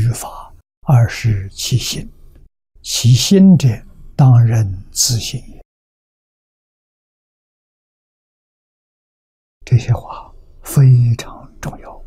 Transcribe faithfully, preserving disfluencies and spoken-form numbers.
是法，二是其心。其心者，当人自性也。这些话非常重要。